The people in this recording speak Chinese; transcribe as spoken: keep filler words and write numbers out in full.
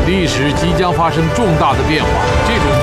历史即将发生重大的变化，这种